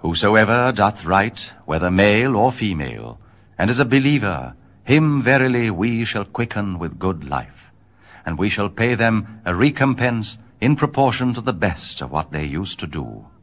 Whosoever doth right, whether male or female, and is a believer, him verily we shall quicken with good life, and we shall pay them a recompense in proportion to the best of what they used to do.